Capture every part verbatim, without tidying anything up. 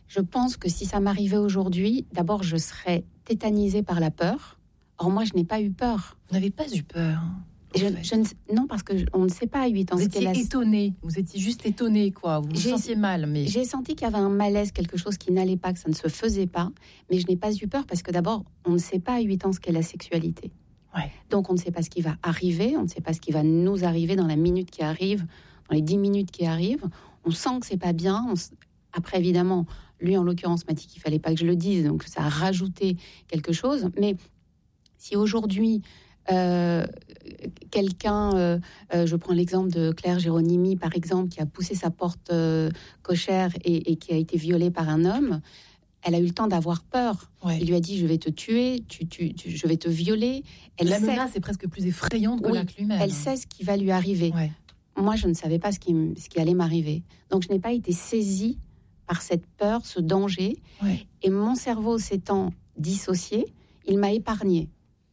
Je pense que si ça m'arrivait aujourd'hui, d'abord, je serais tétanisée par la peur. Or, moi, je n'ai pas eu peur. Vous n'avez pas eu peur je, je ne, Non, parce qu'on ne sait pas à huit ans. Vous étiez la... étonnée. Vous étiez juste étonnée, quoi. Vous vous j'ai, sentiez mal. Mais... J'ai senti qu'il y avait un malaise, quelque chose qui n'allait pas, que ça ne se faisait pas. Mais je n'ai pas eu peur parce que d'abord, on ne sait pas à huit ans ce qu'est la sexualité. Ouais. Donc, on ne sait pas ce qui va arriver. On ne sait pas ce qui va nous arriver dans la minute qui arrive, dans les dix minutes qui arrivent. On sent que c'est pas bien. On... Après, évidemment, lui, en l'occurrence, m'a dit qu'il fallait pas que je le dise. Donc, ça a rajouté quelque chose. Mais si aujourd'hui... Euh, quelqu'un, euh, euh, je prends l'exemple de Claire Géronimi, par exemple, qui a poussé sa porte euh, cochère et, et qui a été violée par un homme, elle a eu le temps d'avoir peur. Ouais. Il lui a dit, je vais te tuer, tu, tu, tu, je vais te violer. Elle la sait... menace est presque plus effrayante que oui, l'acte lui-même. Elle sait ce qui va lui arriver. Ouais. Moi, je ne savais pas ce qui, ce qui allait m'arriver. Donc, je n'ai pas été saisie par cette peur, ce danger. Ouais. Et mon cerveau s'étant dissocié, il m'a épargnée.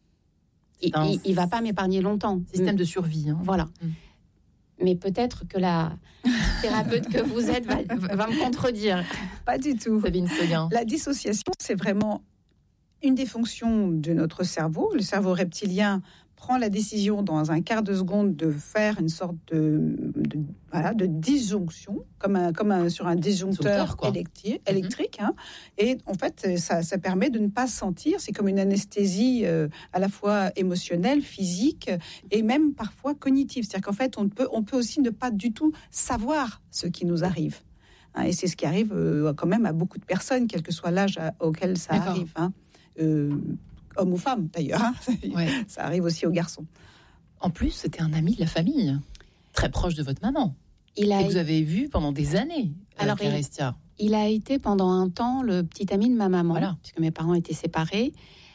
Il ne va pas m'épargner longtemps. Système de survie. Hein. Voilà. Mmh. Mais peut-être que la thérapeute que vous êtes va, va me contredire. Pas du tout. Sabine Seguin. La dissociation, c'est vraiment une des fonctions de notre cerveau. Le cerveau reptilien prend la décision dans un quart de seconde de faire une sorte de, de, voilà, de disjonction, comme, un, comme un, sur un disjoncteur électrique. électrique hein. Et en fait, ça, ça permet de ne pas sentir. C'est comme une anesthésie euh, à la fois émotionnelle, physique et même parfois cognitive. C'est-à-dire qu'en fait, on peut, on peut aussi ne pas du tout savoir ce qui nous arrive. Hein, et c'est ce qui arrive euh, quand même à beaucoup de personnes, quel que soit l'âge à, auquel ça D'accord. arrive. Hein. Euh, homme ou femme d'ailleurs, hein. Ouais. Ça arrive aussi aux garçons. En plus, c'était un ami de la famille, très proche de votre maman. Il a... Et vous avez vu pendant des années, alors Claire Estia. Il... il a été pendant un temps le petit ami de ma maman, voilà. Puisque mes parents étaient séparés.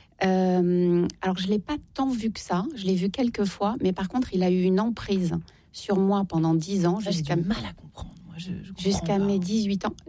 Euh, alors je ne l'ai pas tant vu que ça, je l'ai vu quelques fois, mais par contre, il a eu une emprise sur moi pendant dix ans. Ça, jusqu'à... J'ai du mal à comprendre. Moi, je, je jusqu'à pas. mes dix-huit ans.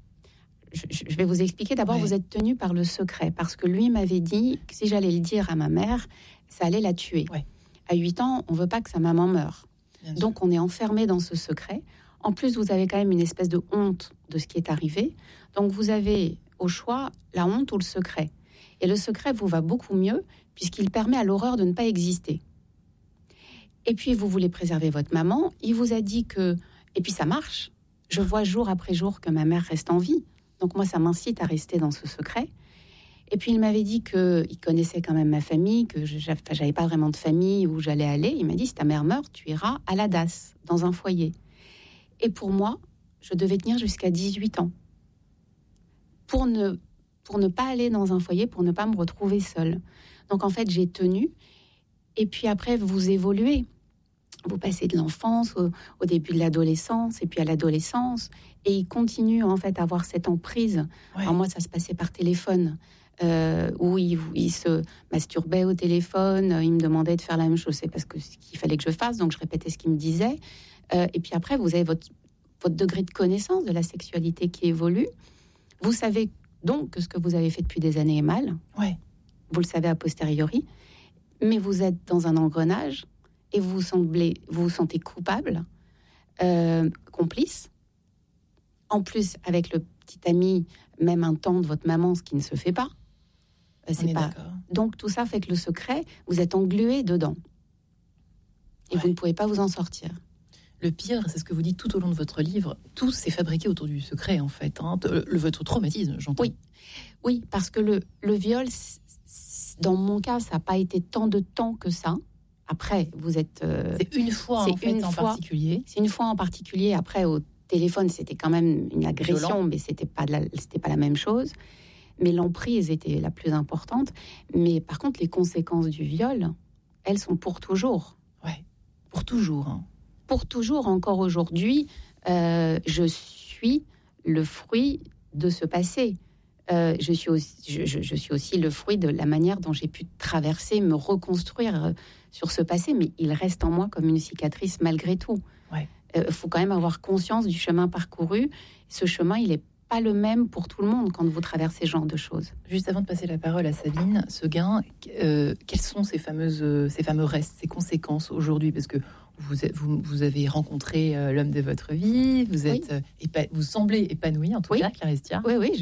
Je, je vais vous expliquer. D'abord, ouais. Vous êtes tenu par le secret, parce que lui m'avait dit que si j'allais le dire à ma mère, ça allait la tuer. Ouais. À huit ans, on ne veut pas que sa maman meure. Bien Donc, sûr. On est enfermé dans ce secret. En plus, vous avez quand même une espèce de honte de ce qui est arrivé. Donc, vous avez au choix la honte ou le secret. Et le secret vous va beaucoup mieux, puisqu'il permet à l'horreur de ne pas exister. Et puis, vous voulez préserver votre maman. Il vous a dit que... Et puis, ça marche. Je vois jour après jour que ma mère reste en vie. Donc moi, ça m'incite à rester dans ce secret. Et puis, il m'avait dit qu'il connaissait quand même ma famille, que je n'avais pas vraiment de famille où j'allais aller. Il m'a dit, si ta mère meurt, tu iras à la D A S, dans un foyer. Et pour moi, je devais tenir jusqu'à dix-huit ans. Pour ne, pour ne pas aller dans un foyer, pour ne pas me retrouver seule. Donc, en fait, j'ai tenu. Et puis après, vous évoluez. Vous passez de l'enfance au, au début de l'adolescence et puis à l'adolescence. Et il continue en fait à avoir cette emprise. Ouais. Alors moi, ça se passait par téléphone, euh, où il, il se masturbait au téléphone. Il me demandait de faire la même chose. C'est parce que qu'il fallait que je fasse, donc je répétais ce qu'il me disait. Euh, et puis après, vous avez votre, votre degré de connaissance de la sexualité qui évolue. Vous savez donc que ce que vous avez fait depuis des années est mal. Ouais. Vous le savez a posteriori. Mais vous êtes dans un engrenage et vous vous, semblez, vous, vous sentez coupable, euh, complice. En plus, avec le petit ami, même un temps de votre maman, ce qui ne se fait pas. Euh, c'est pas... Donc, tout ça fait que le secret, vous êtes englué dedans. Et ouais. Vous ne pouvez pas vous en sortir. Le pire, c'est ce que vous dites tout au long de votre livre. Tout s'est fabriqué autour du secret, en fait. Hein. Le, le, votre traumatisme, j'entends. Oui, oui, parce que le, le viol, dans mon cas, ça n'a pas été tant de temps que ça. Après, vous êtes... Euh, c'est une fois, en fait, une en fois, particulier. C'est une fois en particulier. Après, au téléphone, c'était quand même une agression, violent. Mais c'était pas, de la, c'était pas la même chose. Mais l'emprise était la plus importante. Mais par contre, les conséquences du viol, elles sont pour toujours. Ouais, pour toujours. Hein. Pour toujours, encore aujourd'hui, euh, je suis le fruit de ce passé. Euh, je, suis aussi, je, je, je suis aussi le fruit de la manière dont j'ai pu traverser, me reconstruire euh, sur ce passé, mais il reste en moi comme une cicatrice malgré tout. Il ouais. euh, faut quand même avoir conscience du chemin parcouru. Ce chemin, il n'est pas le même pour tout le monde quand vous traversez ce genre de choses. Juste avant de passer la parole à Sabine Seguin, euh, quels sont ces, fameuses, ces fameux restes, ces conséquences aujourd'hui ? Parce que vous, vous, vous avez rencontré euh, l'homme de votre vie, vous, êtes, oui. euh, épa- vous semblez épanoui en tout oui. cas, Claire Estia. Oui, oui.